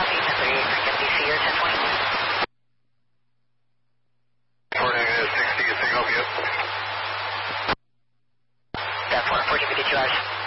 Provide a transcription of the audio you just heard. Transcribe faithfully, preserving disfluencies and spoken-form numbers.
Copy, ten thirty-eight, frequency C or ten twenty. four negative sixty, signal view. That's one, fourteen fifty-two hours.